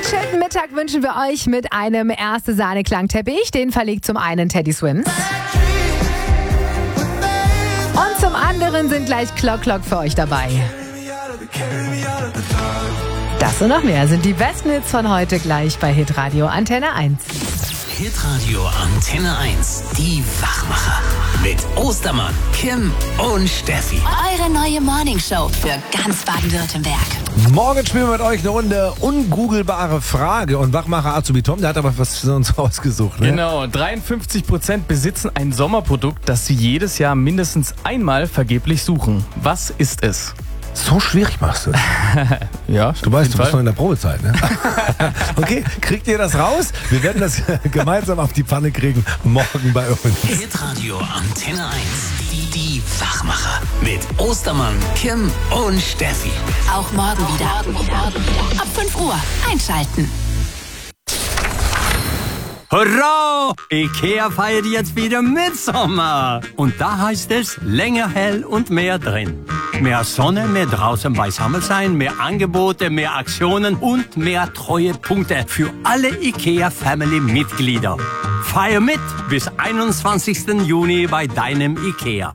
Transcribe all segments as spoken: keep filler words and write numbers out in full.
schönen Mittag wünschen wir euch mit einem erste Sahne Klangteppich. Den verlegt zum einen Teddy Swims. Und zum anderen sind gleich Clock Clock für euch dabei. Das und noch mehr sind die besten Hits von heute gleich bei Hitradio Antenne eins. Hitradio Antenne eins, die Wachmacher. Mit Ostermann, Kim und Steffi. Eure neue Morningshow für ganz Baden-Württemberg. Morgen spielen wir mit euch eine Runde ungoogelbare Frage. Und Wachmacher Azubi Tom, der hat aber was für uns ausgesucht. Ne? Genau, dreiundfünfzig Prozent besitzen ein Sommerprodukt, das sie jedes Jahr mindestens einmal vergeblich suchen. Was ist es? So schwierig machst du es. Ja, du weißt, du bist noch in der Probezeit, ne? Okay, kriegt ihr das raus? Wir werden das gemeinsam auf die Pfanne kriegen, morgen bei uns. Hitradio Antenne eins, die, die Wachmacher. Mit Ostermann, Kim und Steffi. Auch morgen wieder. Ab fünf Uhr einschalten. Hurra! Ikea feiert jetzt wieder Mitsommer. Und da heißt es länger hell und mehr drin. Mehr Sonne, mehr draußen beisammen sein, mehr Angebote, mehr Aktionen und mehr Treuepunkte für alle Ikea-Family-Mitglieder. Feier mit bis einundzwanzigsten Juni bei deinem Ikea.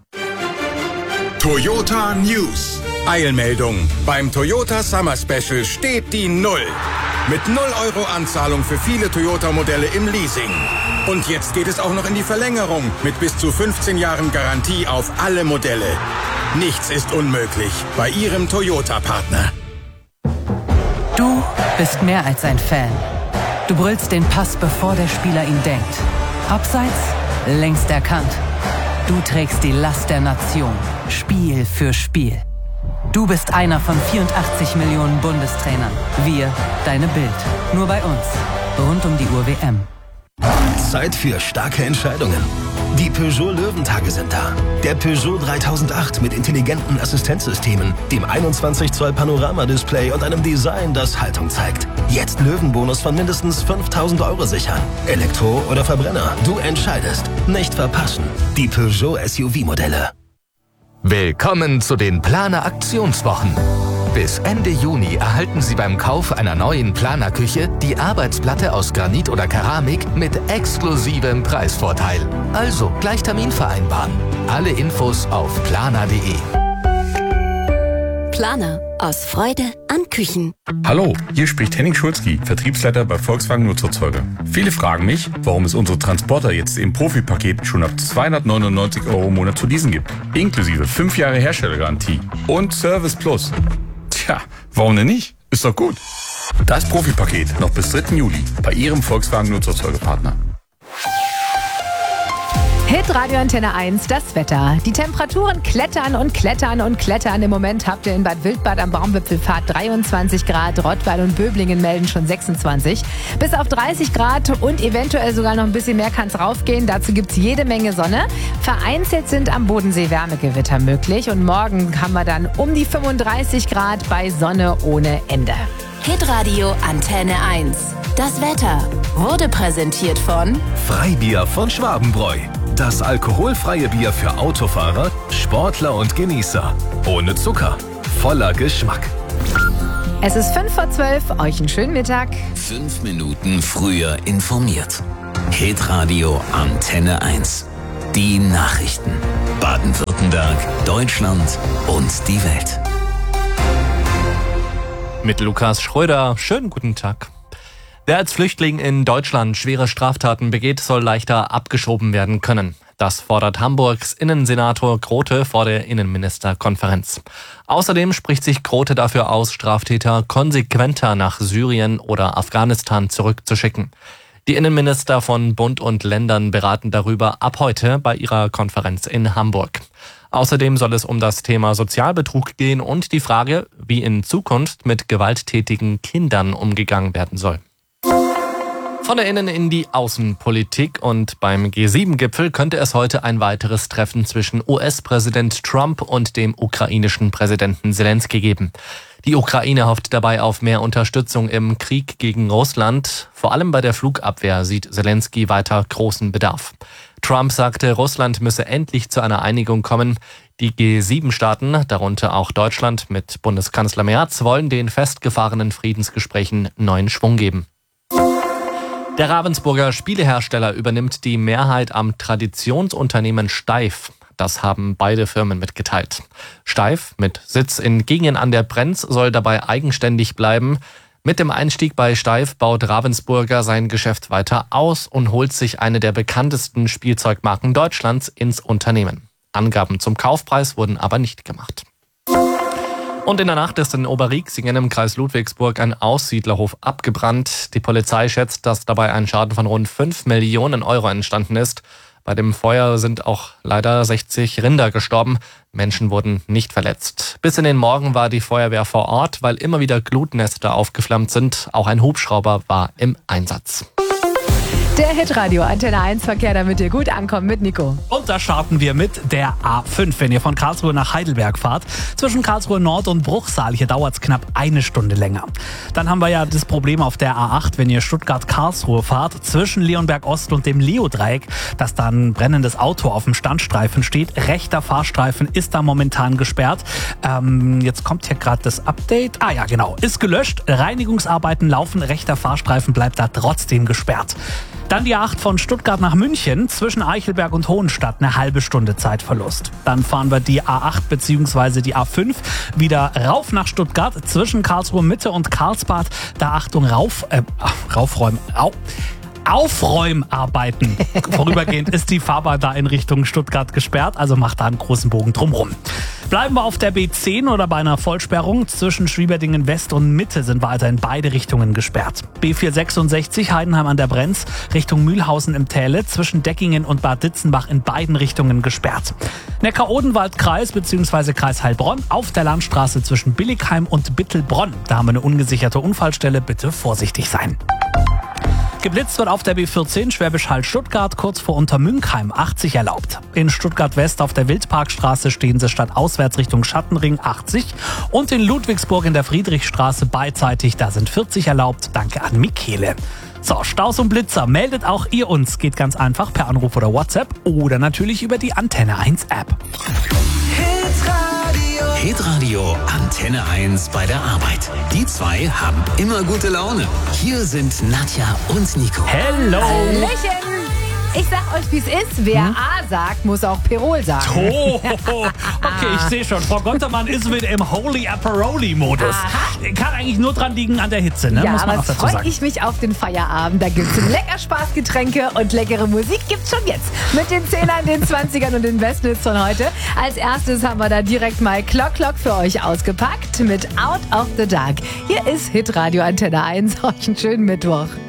Toyota News. Eilmeldung. Beim Toyota Summer Special steht die Null. Mit null Euro Anzahlung für viele Toyota-Modelle im Leasing. Und jetzt geht es auch noch in die Verlängerung mit bis zu fünfzehn Jahren Garantie auf alle Modelle. Nichts ist unmöglich bei Ihrem Toyota-Partner. Du bist mehr als ein Fan. Du brüllst den Pass, bevor der Spieler ihn denkt. Abseits, längst erkannt. Du trägst die Last der Nation, Spiel für Spiel. Du bist einer von vierundachtzig Millionen Bundestrainern. Wir, deine Bild. Nur bei uns. Rund um die Uhr W M. Zeit für starke Entscheidungen. Die Peugeot Löwentage sind da. Der Peugeot dreitausendacht mit intelligenten Assistenzsystemen, dem einundzwanzig Zoll Panoramadisplay und einem Design, das Haltung zeigt. Jetzt Löwenbonus von mindestens fünftausend Euro sichern. Elektro oder Verbrenner, du entscheidest. Nicht verpassen. Die Peugeot S U V-Modelle. Willkommen zu den Planer Aktionswochen. Bis Ende Juni erhalten Sie beim Kauf einer neuen Planerküche die Arbeitsplatte aus Granit oder Keramik mit exklusivem Preisvorteil. Also gleich Termin vereinbaren. Alle Infos auf planer punkt de. Planer. Aus Freude an Küchen. Hallo, hier spricht Henning Schulzki, Vertriebsleiter bei Volkswagen Nutzerzeuger. Viele fragen mich, warum es unsere Transporter jetzt im Profi-Paket schon ab zweihundertneunundneunzig Euro im Monat zu leasen gibt. Inklusive fünf Jahre Herstellergarantie und Service Plus. Tja, warum denn nicht? Ist doch gut. Das Profi-Paket noch bis dritten Juli bei Ihrem Volkswagen Nutzerzeugerpartner. Hitradio Antenne eins, das Wetter. Die Temperaturen klettern und klettern und klettern. Im Moment habt ihr in Bad Wildbad am Baumwipfelpfad dreiundzwanzig Grad. Rottweil und Böblingen melden schon sechsundzwanzig. Bis auf dreißig Grad und eventuell sogar noch ein bisschen mehr kann es raufgehen. Dazu gibt es jede Menge Sonne. Vereinzelt sind am Bodensee Wärmegewitter möglich. Und morgen haben wir dann um die fünfunddreißig Grad bei Sonne ohne Ende. Hitradio Antenne eins. Das Wetter wurde präsentiert von Freibier von Schwabenbräu. Das alkoholfreie Bier für Autofahrer, Sportler und Genießer. Ohne Zucker, voller Geschmack. Es ist fünf vor zwölf, euch einen schönen Mittag. Fünf Minuten früher informiert. Hitradio Antenne eins. Die Nachrichten. Baden-Württemberg, Deutschland und die Welt. Mit Lukas Schröder. Schönen guten Tag. Wer als Flüchtling in Deutschland schwere Straftaten begeht, soll leichter abgeschoben werden können. Das fordert Hamburgs Innensenator Grote vor der Innenministerkonferenz. Außerdem spricht sich Grote dafür aus, Straftäter konsequenter nach Syrien oder Afghanistan zurückzuschicken. Die Innenminister von Bund und Ländern beraten darüber ab heute bei ihrer Konferenz in Hamburg. Außerdem soll es um das Thema Sozialbetrug gehen und die Frage, wie in Zukunft mit gewalttätigen Kindern umgegangen werden soll. Von der Innen- in die Außenpolitik und beim G sieben Gipfel könnte es heute ein weiteres Treffen zwischen U S-Präsident Trump und dem ukrainischen Präsidenten Selenskyj geben. Die Ukraine hofft dabei auf mehr Unterstützung im Krieg gegen Russland. Vor allem bei der Flugabwehr sieht Selenskyj weiter großen Bedarf. Trump sagte, Russland müsse endlich zu einer Einigung kommen. Die G sieben Staaten, darunter auch Deutschland mit Bundeskanzler Merz, wollen den festgefahrenen Friedensgesprächen neuen Schwung geben. Der Ravensburger Spielehersteller übernimmt die Mehrheit am Traditionsunternehmen Steiff. Das haben beide Firmen mitgeteilt. Steiff mit Sitz in Gingen an der Brenz soll dabei eigenständig bleiben. Mit dem Einstieg bei Steiff baut Ravensburger sein Geschäft weiter aus und holt sich eine der bekanntesten Spielzeugmarken Deutschlands ins Unternehmen. Angaben zum Kaufpreis wurden aber nicht gemacht. Und in der Nacht ist in Oberriexingen im Kreis Ludwigsburg ein Aussiedlerhof abgebrannt. Die Polizei schätzt, dass dabei ein Schaden von rund fünf Millionen Euro entstanden ist. Bei dem Feuer sind auch leider sechzig Rinder gestorben. Menschen wurden nicht verletzt. Bis in den Morgen war die Feuerwehr vor Ort, weil immer wieder Glutnester aufgeflammt sind. Auch ein Hubschrauber war im Einsatz. Der Hitradio Antenne eins Verkehr, damit ihr gut ankommt mit Nico. Und da starten wir mit der A fünf, wenn ihr von Karlsruhe nach Heidelberg fahrt. Zwischen Karlsruhe Nord und Bruchsal, hier dauert es knapp eine Stunde länger. Dann haben wir ja das Problem auf der A acht, wenn ihr Stuttgart-Karlsruhe fahrt, zwischen Leonberg Ost und dem Leo-Dreieck, dass da ein brennendes Auto auf dem Standstreifen steht. Rechter Fahrstreifen ist da momentan gesperrt. Ähm, jetzt kommt hier gerade das Update. Ah ja, genau, ist gelöscht. Reinigungsarbeiten laufen, rechter Fahrstreifen bleibt da trotzdem gesperrt. Dann die A acht von Stuttgart nach München, zwischen Eichelberg und Hohenstadt, eine halbe Stunde Zeitverlust. Dann fahren wir die A acht bzw. die A fünf wieder rauf nach Stuttgart, zwischen Karlsruhe Mitte und Karlsbad. Da Achtung, rauf, äh, raufräumen, au. Aufräumarbeiten. Vorübergehend ist die Fahrbahn da in Richtung Stuttgart gesperrt, also macht da einen großen Bogen drumrum. Bleiben wir auf der B zehn oder bei einer Vollsperrung. Zwischen Schwieberdingen West und Mitte sind weiter in beide Richtungen gesperrt. B vierhundertsechsundsechzig Heidenheim an der Brenz Richtung Mühlhausen im Täle, zwischen Deckingen und Bad Ditzenbach in beiden Richtungen gesperrt. Neckar-Odenwald-Kreis bzw. Kreis Heilbronn auf der Landstraße zwischen Billigheim und Bittelbronn. Da haben wir eine ungesicherte Unfallstelle, bitte vorsichtig sein. Geblitzt wird auf der B vierzehn Schwäbisch Hall-Stuttgart kurz vor Untermünkheim, achtzig erlaubt. In Stuttgart-West auf der Wildparkstraße stehen sie statt auswärts Richtung Schattenring, achtzig. Und in Ludwigsburg in der Friedrichstraße beidseitig, da sind vierzig erlaubt. Danke an Michele. So, Staus und Blitzer, meldet auch ihr uns. Geht ganz einfach per Anruf oder WhatsApp oder natürlich über die Antenne eins App. Hitradio Antenne eins bei der Arbeit. Die zwei haben immer gute Laune. Hier sind Nadja und Nico. Hello! Hallöchen! Ich sag euch, wie es ist. Wer hm? A sagt, muss auch Pirol sagen. Oh, okay, ich sehe schon. Frau Gontermann ist mit im Holy Aperoli-Modus. Kann eigentlich nur dran liegen an der Hitze, ne? Ja, muss man aber auch dazu freue sagen. ich mich auf den Feierabend. Da gibt's lecker Spaßgetränke und leckere Musik gibt's schon jetzt. Mit den Zehnern, den Zwanzigern und den Bestnits von heute. Als erstes haben wir da direkt mal Clock Clock für euch ausgepackt mit Out of the Dark. Hier ist Hitradio Antenne eins. Euch einen schönen Mittwoch.